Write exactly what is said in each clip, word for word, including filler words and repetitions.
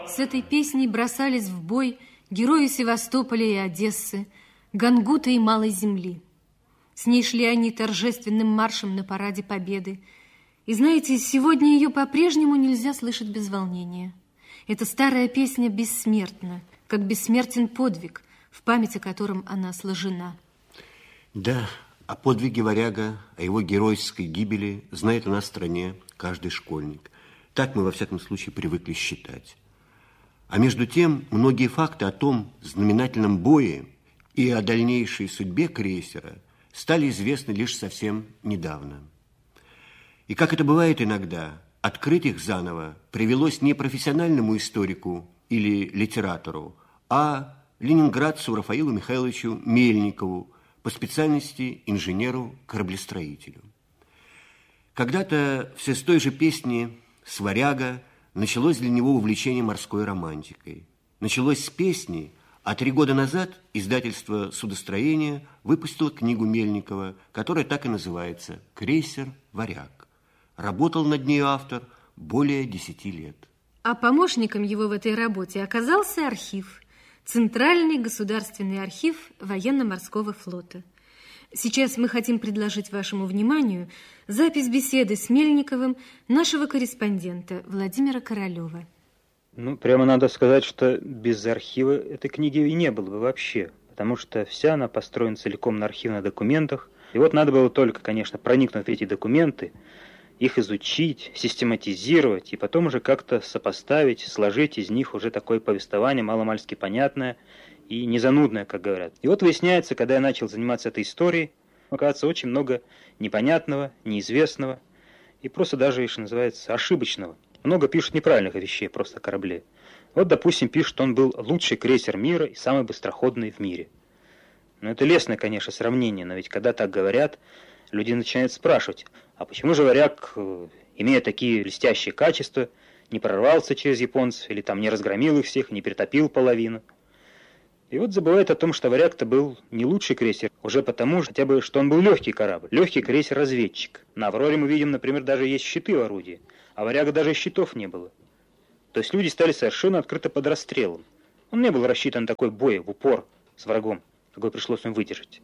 С этой песней бросались в бой герои Севастополя и Одессы, Гангута и Малой Земли. С ней шли они торжественным маршем на параде Победы. И знаете, сегодня ее по-прежнему нельзя слышать без волнения. Эта старая песня бессмертна, как бессмертен подвиг, в память о котором она сложена. Да, о подвиге варяга, о его геройской гибели знает у нас в стране каждый школьник. Так мы, во всяком случае, привыкли считать. А между тем, многие факты о том знаменательном бое и о дальнейшей судьбе крейсера стали известны лишь совсем недавно. И как это бывает иногда, открыть их заново привелось не профессиональному историку или литератору, а ленинградцу Рафаилу Михайловичу Мельникову, по специальности инженеру-кораблестроителю. Когда-то все с той же песни с варяга началось для него увлечение морской романтикой. Началось с песни, а три года назад издательство «Судостроение» выпустило книгу Мельникова, которая так и называется «Крейсер Варяг». Работал над ней автор более десяти лет. А помощником его в этой работе оказался архив, Центральный государственный архив военно-морского флота. Сейчас мы хотим предложить вашему вниманию запись беседы с Мельниковым нашего корреспондента Владимира Королева. Ну, прямо надо сказать, что без архива этой книги и не было бы вообще, потому что вся она построена целиком на архивных документах. И вот надо было только, конечно, проникнуть в эти документы, их изучить, систематизировать, и потом уже как-то сопоставить, сложить из них уже такое повествование маломальски понятное и незанудное, как говорят. И вот выясняется, когда я начал заниматься этой историей, оказывается, очень много непонятного, неизвестного и просто даже, что называется, ошибочного. Много пишут неправильных вещей просто о корабле. Вот, допустим, пишут, что он был лучший крейсер мира и самый быстроходный в мире. Ну, это лестное, конечно, сравнение, но ведь когда так говорят, люди начинают спрашивать, а почему же варяг, имея такие блестящие качества, не прорвался через японцев, или там не разгромил их всех, не перетопил половину? И вот забывают о том, что варяг-то был не лучший крейсер, уже потому, хотя бы, что он был легкий корабль, легкий крейсер-разведчик. На Авроре мы видим, например, даже есть щиты в орудии, а варяга даже щитов не было. То есть люди стали совершенно открыто под расстрелом. Он не был рассчитан на такой бой в упор с врагом, какой пришлось им выдержать.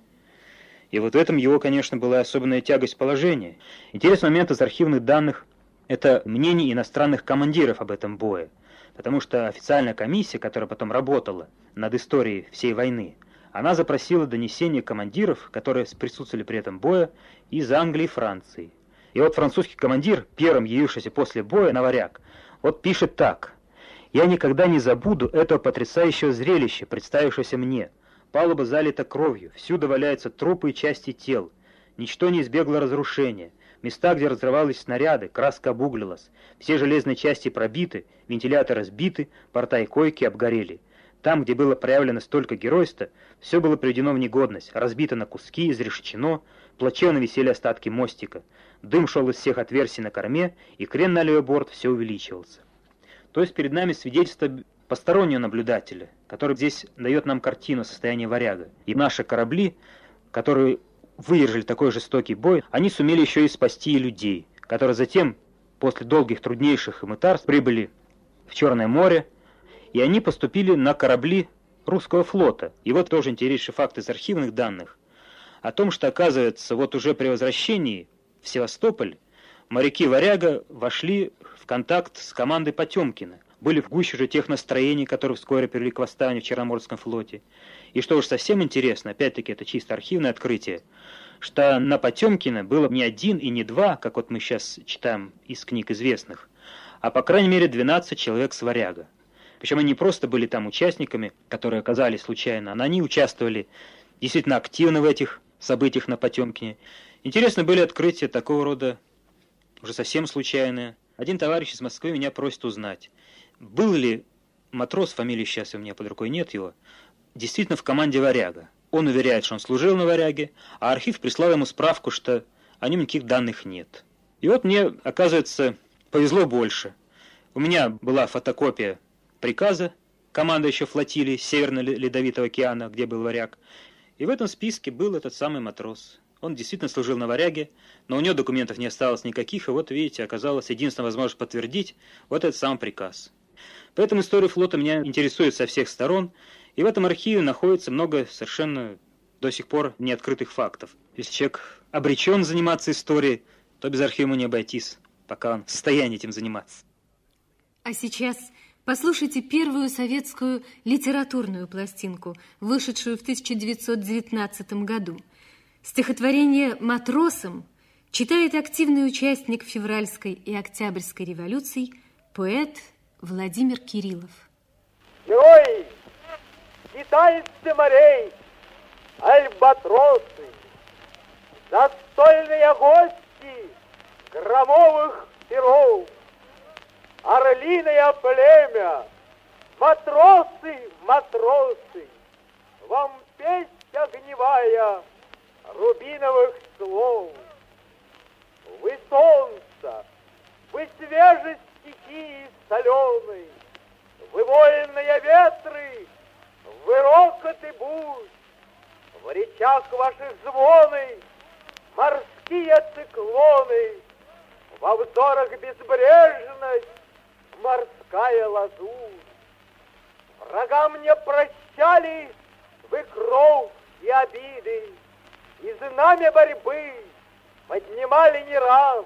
И вот в этом его, конечно, была особенная тягость положения. Интересный момент из архивных данных – это мнение иностранных командиров об этом бое. Потому что официальная комиссия, которая потом работала над историей всей войны, она запросила донесения командиров, которые присутствовали при этом бое, из Англии и Франции. И вот французский командир, первым явившийся после боя на варяг, вот пишет так. «Я никогда не забуду этого потрясающего зрелища, представившегося мне. Палуба залита кровью, всюду валяются трупы и части тел. Ничто не избегло разрушения. Места, где разрывались снаряды, краска обуглилась. Все железные части пробиты, вентиляторы сбиты, порта и койки обгорели. Там, где было проявлено столько геройства, все было приведено в негодность, разбито на куски, изрешечено, плачевно висели остатки мостика. Дым шел из всех отверстий на корме, и крен на левый борт все увеличивался». То есть перед нами свидетельство постороннего наблюдателя, который здесь дает нам картину состояния варяга. И наши корабли, которые выдержали такой жестокий бой, они сумели еще и спасти и людей, которые затем, после долгих труднейших мытарств, прибыли в Черное море, и они поступили на корабли русского флота. И вот тоже интересный факт из архивных данных о том, что, оказывается, вот уже при возвращении в Севастополь моряки варяга вошли в контакт с командой Потемкина, были в гуще же тех настроений, которые вскоре привели к восстанию в Черноморском флоте. И что уж совсем интересно, опять-таки это чисто архивное открытие, что на Потемкина было не один и не два, как вот мы сейчас читаем из книг известных, а по крайней мере двенадцать человек с варяга. Причем они не просто были там участниками, которые оказались случайно, но они участвовали действительно активно в этих событиях на Потемкине. Интересны были открытия такого рода, уже совсем случайные. Один товарищ из Москвы меня просит узнать, был ли матрос, фамилии сейчас у меня под рукой нет его, действительно в команде варяга. Он уверяет, что он служил на варяге, а архив прислал ему справку, что о нем никаких данных нет. И вот мне, оказывается, повезло больше. У меня была фотокопия приказа командующего флотилии Северно-Ледовитого океана, где был варяг. И в этом списке был этот самый матрос. Он действительно служил на варяге, но у него документов не осталось никаких, и вот, видите, оказалось единственная возможность подтвердить вот этот сам приказ. Поэтому история флота меня интересует со всех сторон, и в этом архиве находится много совершенно до сих пор неоткрытых фактов. Если человек обречен заниматься историей, то без архива ему не обойтись, пока он в состоянии этим заниматься. А сейчас послушайте первую советскую литературную пластинку, вышедшую в тысяча девятьсот девятнадцатом году. Стихотворение «Матросам» читает активный участник февральской и октябрьской революций, поэт Владимир Кириллов. Герои, китайцы морей, альбатросы, застольные гости громовых перов, орлиное племя, матросы, матросы, вам песнь огневая рубиновых слов. Вы солнце, вы свежесть стихии соленой, вы вольные ветры, вы рокоты бурь, в речах ваших звоны морские циклоны, во взорах безбрежность, морская лазурь. Врагам не прощали вы кровь и обиды, и знамя борьбы поднимали не раз.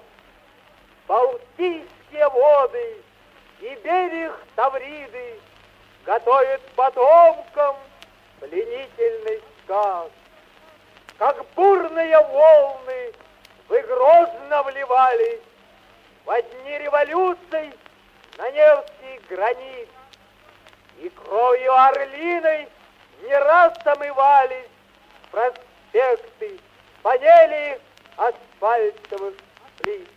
Балтийские воды и берег Тавриды готовят потомкам пленительный сказ. Как бурные волны вы грозно вливались во дни революций на Невский гранит, и кровью орлиной не раз омывались проспекты, панели асфальтовых плит.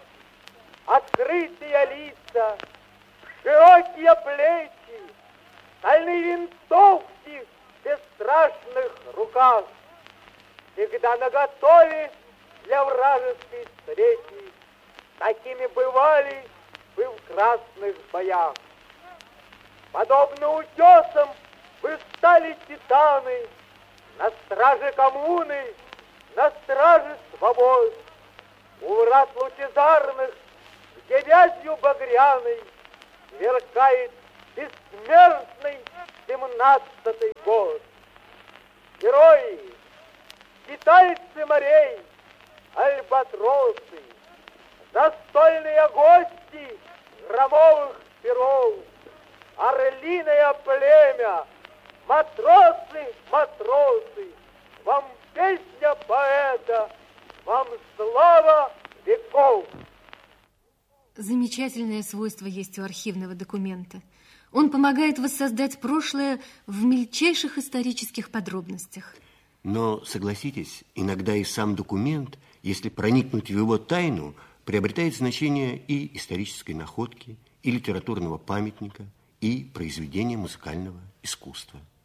Открытые лица, широкие плечи, стальные винтовки в бесстрашных руках, всегда наготове для вражеской встречи. Такими бывали вы в красных боях. Подобно утесам вы стали титаны, на страже коммуны, на страже свобод. У врат лучезарных, где вязью багряной сверкает бессмертный семнадцатый год. Герои, китайцы морей, альбатросы, застольные гости громовых перов, орлиное племя, матросы, матросы, вам песня поэта, вам слава веков. Замечательное свойство есть у архивного документа. Он помогает воссоздать прошлое в мельчайших исторических подробностях. Но, согласитесь, иногда и сам документ, если проникнуть в его тайну, приобретает значение и исторической находки, и литературного памятника, и произведения музыкального искусства.